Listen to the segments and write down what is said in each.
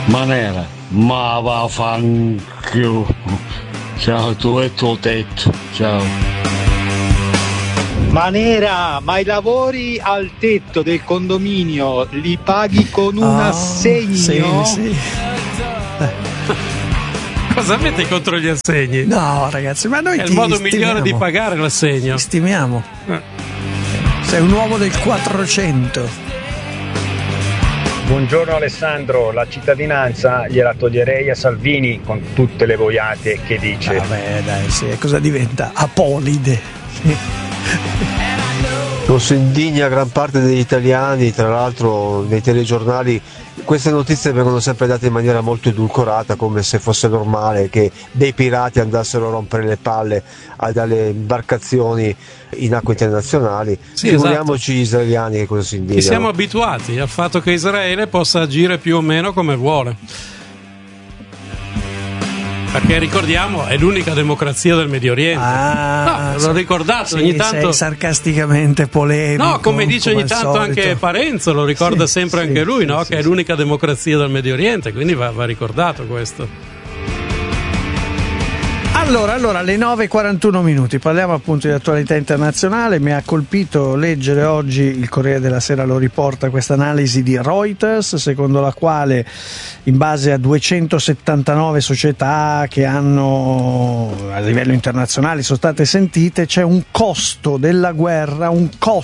Manera, ma vaffanculo. Ciao, tu e tuo tetto. Ciao. Manera, ma i lavori al tetto del condominio li paghi con un assegno? Sì. Cosa avete contro gli assegni? No, ragazzi, ma noi è il modo migliore di pagare l'assegno. Ti stimiamo. Sei un uomo del 400. Buongiorno Alessandro, la cittadinanza gliela toglierei a Salvini con tutte le boiate che dice. Vabbè, dai, sì, cosa diventa? Apolide. Lo si indigna gran parte degli italiani, tra l'altro nei telegiornali queste notizie vengono sempre date in maniera molto edulcorata, come se fosse normale che dei pirati andassero a rompere le palle dalle imbarcazioni in acque internazionali. Sì, figuriamoci gli israeliani che cosa si indignano. Che siamo abituati al fatto che Israele possa agire più o meno come vuole. Perché ricordiamo, è l'unica democrazia del Medio Oriente. L'ho ricordato ogni tanto. Sei sarcasticamente polemico. No, come dice ogni tanto anche Parenzo, lo ricorda sempre anche lui, no? Che è l'unica democrazia del Medio Oriente, quindi va ricordato questo. Allora, alle 9:41 parliamo appunto di attualità internazionale. Mi ha colpito leggere oggi, il Corriere della Sera lo riporta, questa analisi di Reuters, secondo la quale in base a 279 società che hanno a livello internazionale sono state sentite, c'è un costo della guerra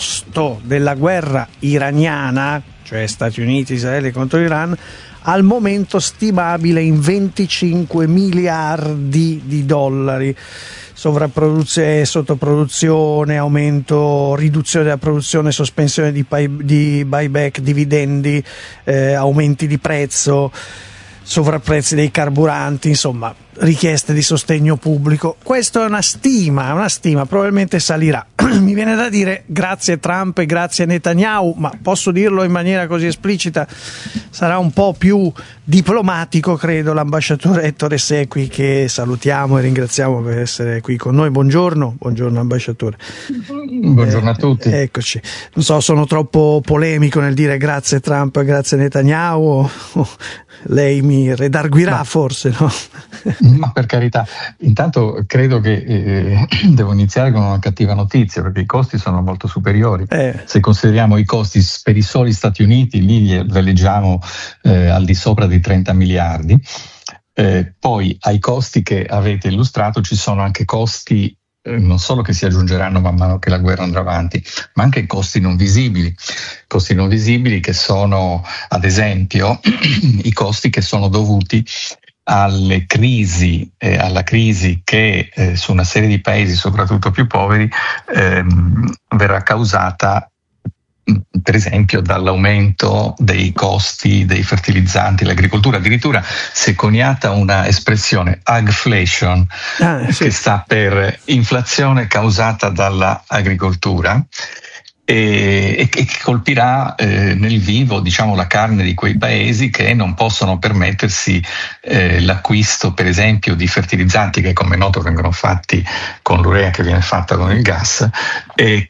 iraniana, cioè Stati Uniti, Israele contro Iran, al momento stimabile in 25 miliardi di dollari. Sovrapproduzione, sottoproduzione, aumento, riduzione della produzione, sospensione di buyback, dividendi, aumenti di prezzo, sovrapprezzi dei carburanti, insomma richieste di sostegno pubblico. Questo è una stima, probabilmente salirà. Mi viene da dire grazie Trump e grazie Netanyahu, ma posso dirlo in maniera così esplicita, sarà un po' più diplomatico, credo, l'ambasciatore Ettore Sequi, che salutiamo e ringraziamo per essere qui con noi. Buongiorno ambasciatore. Buongiorno a tutti. Eccoci. Non so, sono troppo polemico nel dire grazie Trump e grazie Netanyahu, lei mi redarguirà forse, no? Ma per carità, intanto credo che devo iniziare con una cattiva notizia, perché i costi sono molto superiori. Se consideriamo i costi per i soli Stati Uniti, lì veleggiamo al di sopra di 30 miliardi. Poi ai costi che avete illustrato ci sono anche costi non solo che si aggiungeranno man mano che la guerra andrà avanti, ma anche costi non visibili che sono, ad esempio, i costi che sono dovuti alla crisi che su una serie di paesi, soprattutto più poveri, verrà causata per esempio dall'aumento dei costi dei fertilizzanti, l'agricoltura. Addirittura si è coniata una espressione, agflation, che sta per inflazione causata dalla agricoltura, e che colpirà nel vivo, diciamo, la carne di quei paesi che non possono permettersi l'acquisto, per esempio, di fertilizzanti che, come è noto, vengono fatti con l'urea che viene fatta con il gas, e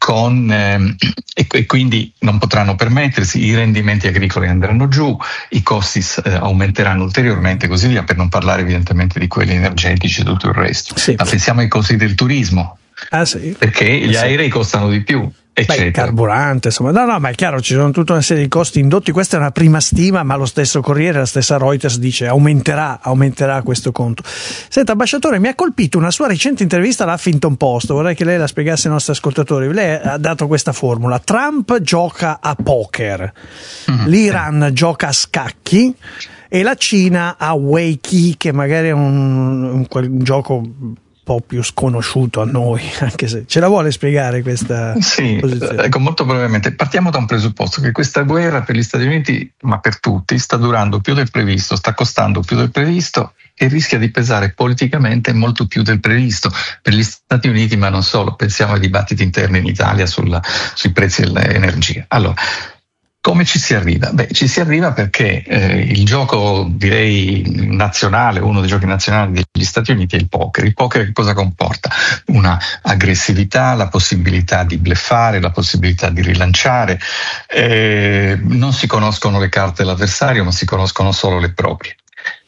quindi non potranno permettersi, i rendimenti agricoli andranno giù, i costi aumenteranno ulteriormente e così via, per non parlare evidentemente di quelli energetici e tutto il resto. Ma pensiamo ai costi del turismo, perché gli aerei costano di più. Il carburante, insomma, no, ma è chiaro, ci sono tutta una serie di costi indotti. Questa è una prima stima, ma lo stesso Corriere, la stessa Reuters dice aumenterà questo conto. Senta, ambasciatore, mi ha colpito una sua recente intervista all'Huffington Post, vorrei che lei la spiegasse ai nostri ascoltatori. Lei ha dato questa formula: Trump gioca a poker, l'Iran gioca a scacchi e la Cina a Weiqi, che magari è un gioco po' più sconosciuto a noi, anche se ce la vuole spiegare questa posizione? Ecco, molto brevemente, partiamo da un presupposto, che questa guerra per gli Stati Uniti, ma per tutti, sta durando più del previsto, sta costando più del previsto e rischia di pesare politicamente molto più del previsto per gli Stati Uniti, ma non solo. Pensiamo ai dibattiti interni in Italia sui prezzi dell'energia. Allora, come ci si arriva? Ci si arriva perché il gioco, direi, nazionale, uno dei giochi nazionali degli Stati Uniti è il poker. Il poker che cosa comporta? Una aggressività, la possibilità di bluffare, la possibilità di rilanciare. Non si conoscono le carte dell'avversario, ma si conoscono solo le proprie.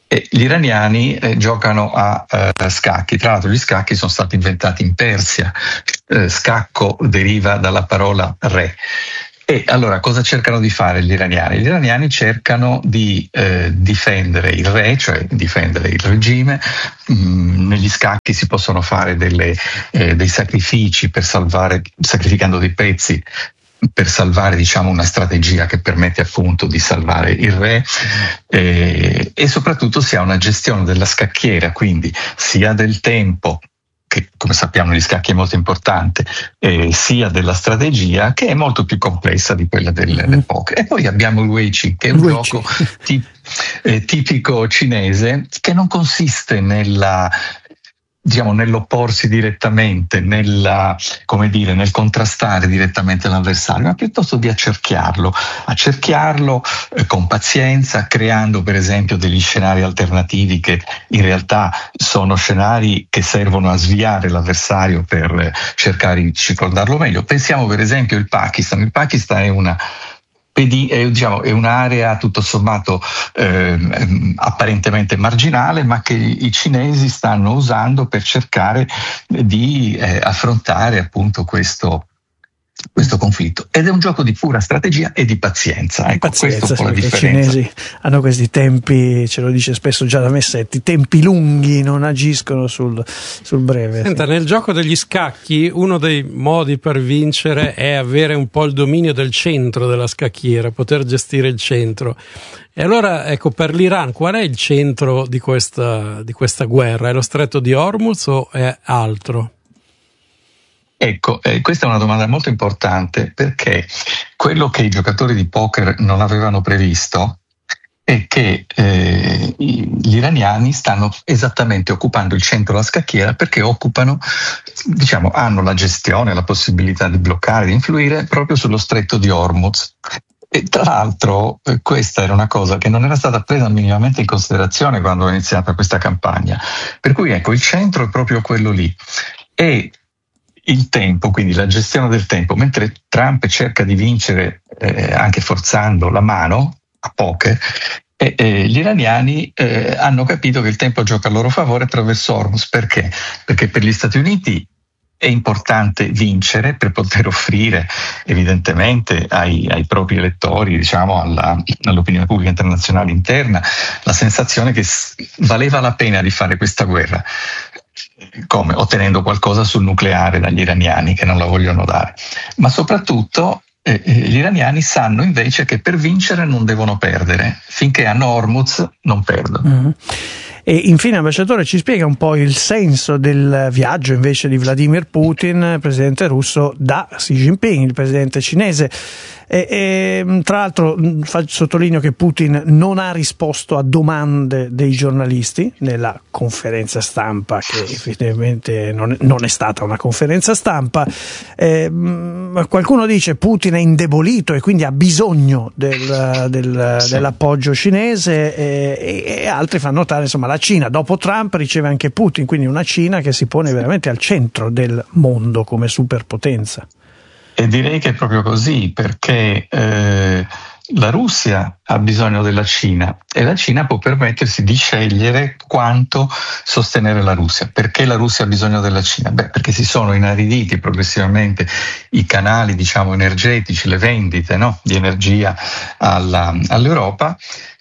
E gli iraniani giocano a scacchi. Tra l'altro gli scacchi sono stati inventati in Persia. Scacco deriva dalla parola re. E allora cosa cercano di fare gli iraniani? Gli iraniani cercano di difendere il re, cioè difendere il regime. Negli scacchi si possono fare dei sacrifici per sacrificando dei pezzi per salvare, diciamo, una strategia che permette appunto di salvare il re, e soprattutto si ha una gestione della scacchiera, quindi sia del tempo, che come sappiamo negli scacchi è molto importante, sia della strategia, che è molto più complessa di quella del poker. E poi abbiamo il Wei Qi, che è un gioco tipico cinese, che non consiste nell'opporsi direttamente, nel contrastare direttamente l'avversario, ma piuttosto di accerchiarlo con pazienza, creando per esempio degli scenari alternativi che in realtà sono scenari che servono a sviare l'avversario per cercare di circondarlo meglio. Pensiamo per esempio al Pakistan. Il Pakistan è un'area tutto sommato apparentemente marginale, ma che i cinesi stanno usando per cercare di affrontare appunto questo conflitto, ed è un gioco di pura strategia e di pazienza. Ecco, questa è un po' la differenza. I cinesi hanno questi tempi, ce lo dice spesso Giada Messetti, tempi lunghi, non agiscono sul breve. Senta, nel gioco degli scacchi uno dei modi per vincere è avere un po' il dominio del centro della scacchiera, poter gestire il centro. E allora, ecco, per l'Iran qual è il centro di questa guerra? È lo stretto di Hormuz o è altro? Ecco, questa è una domanda molto importante, perché quello che i giocatori di poker non avevano previsto è che gli iraniani stanno esattamente occupando il centro della scacchiera, perché hanno la gestione, la possibilità di bloccare, di influire proprio sullo stretto di Hormuz. E tra l'altro questa era una cosa che non era stata presa minimamente in considerazione quando è iniziata questa campagna. Per cui ecco, il centro è proprio quello lì. E il tempo, quindi la gestione del tempo, mentre Trump cerca di vincere anche forzando la mano a poker, gli iraniani hanno capito che il tempo gioca a loro favore attraverso Hormuz. Perché? Perché per gli Stati Uniti è importante vincere per poter offrire evidentemente ai propri elettori, diciamo all'opinione pubblica internazionale interna, la sensazione che valeva la pena di fare questa guerra. Come? Ottenendo qualcosa sul nucleare dagli iraniani, che non la vogliono dare. Ma soprattutto gli iraniani sanno invece che per vincere non devono perdere. Finché hanno Hormuz non perdono. Mm-hmm. E infine, ambasciatore, ci spiega un po' il senso del viaggio invece di Vladimir Putin, presidente russo, da Xi Jinping, il presidente cinese. Tra l'altro sottolineo che Putin non ha risposto a domande dei giornalisti nella conferenza stampa, che effettivamente non è stata una conferenza stampa. Qualcuno dice Putin è indebolito e quindi ha bisogno dell'appoggio cinese, e altri fanno notare, insomma, la Cina dopo Trump riceve anche Putin, quindi una Cina che si pone veramente al centro del mondo come superpotenza. E direi che è proprio così, perché la Russia ha bisogno della Cina e la Cina può permettersi di scegliere quanto sostenere la Russia. Perché la Russia ha bisogno della Cina? Perché si sono inariditi progressivamente i canali, diciamo, energetici, le vendite, no, di energia all'Europa.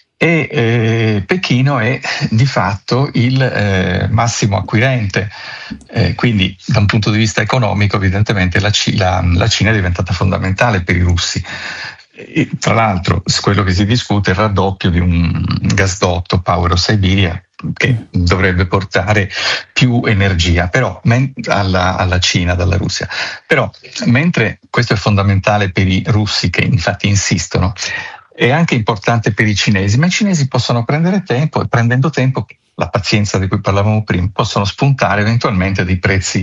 E Pechino è di fatto il massimo acquirente, quindi da un punto di vista economico evidentemente la Cina è diventata fondamentale per i russi. E, tra l'altro, quello che si discute è il raddoppio di un gasdotto, Power of Siberia, che dovrebbe portare più energia però alla Cina dalla Russia. Però mentre questo è fondamentale per i russi, che infatti insistono, è anche importante per i cinesi, ma i cinesi possono prendere tempo, e prendendo tempo, la pazienza di cui parlavamo prima, possono spuntare eventualmente dei prezzi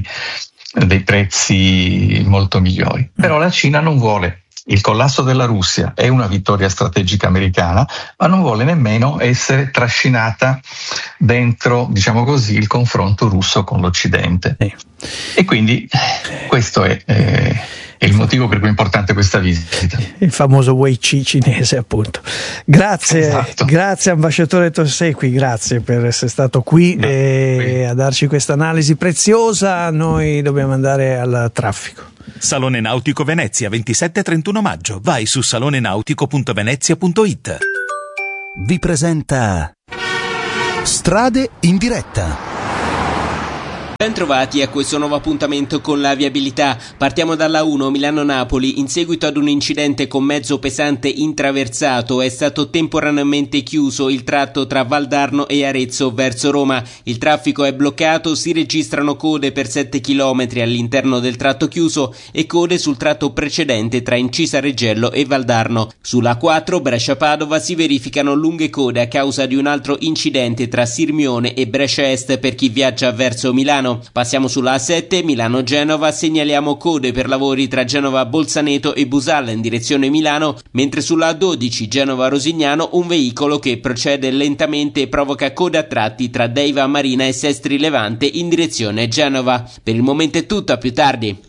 molto migliori. Però la Cina non vuole il collasso della Russia, è una vittoria strategica americana, ma non vuole nemmeno essere trascinata dentro, diciamo così, il confronto russo con l'Occidente. E quindi questo è è il motivo per cui è importante questa visita. Il famoso Wei Qi cinese, appunto. Grazie, esatto. Grazie ambasciatore Tosequi, grazie per essere stato qui a darci questa analisi preziosa. Noi dobbiamo andare al traffico. Salone Nautico Venezia, 27-31 maggio. Vai su salonenautico.venezia.it. Vi presenta Strade in diretta. Bentrovati a questo nuovo appuntamento con la viabilità. Partiamo dalla 1 Milano-Napoli. In seguito ad un incidente con mezzo pesante intraversato è stato temporaneamente chiuso il tratto tra Valdarno e Arezzo verso Roma. Il traffico è bloccato, si registrano code per 7 km all'interno del tratto chiuso e code sul tratto precedente tra Incisa Reggello e Valdarno. Sulla 4 Brescia-Padova si verificano lunghe code a causa di un altro incidente tra Sirmione e Brescia Est per chi viaggia verso Milano. Passiamo sulla A7 Milano-Genova, segnaliamo code per lavori tra Genova-Bolzaneto e Busalla in direzione Milano, mentre sulla A12 Genova-Rosignano un veicolo che procede lentamente e provoca code a tratti tra Deiva Marina e Sestri Levante in direzione Genova. Per il momento è tutto, a più tardi.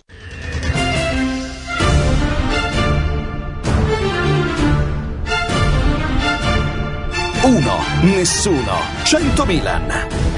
Uno, nessuno, 100 Milan.